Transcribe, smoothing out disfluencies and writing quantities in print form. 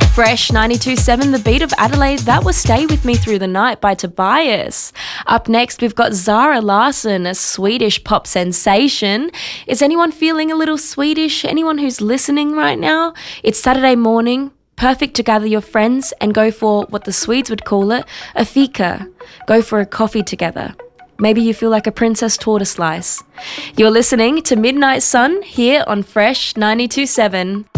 Fresh 92.7, the beat of Adelaide, that was Stay With Me Through the Night by Tobias. Up next, we've got Zara Larsson, a Swedish pop sensation. Is anyone feeling a little Swedish? Anyone who's listening right now? It's Saturday morning, perfect to gather your friends and go for what the Swedes would call it, a fika. Go for a coffee together. Maybe you feel like a princess torta slice. You're listening to Midnight Sun here on Fresh 92.7.